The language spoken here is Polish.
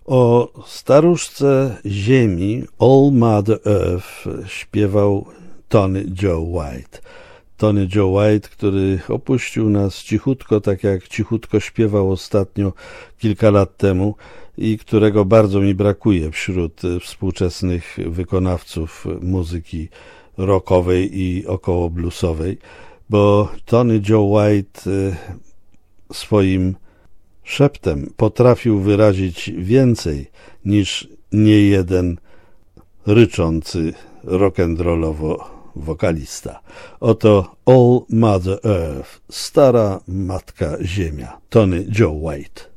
O staruszce ziemi All Mother Earth śpiewał Tony Joe White. Tony Joe White, który opuścił nas cichutko, tak jak cichutko śpiewał ostatnio kilka lat temu i którego bardzo mi brakuje wśród współczesnych wykonawców muzyki rockowej i około bluesowej, bo Tony Joe White swoim szeptem potrafił wyrazić więcej niż niejeden ryczący rock'n'rollowo wokalista. Oto All Mother Earth, stara matka ziemia, Tony Joe White.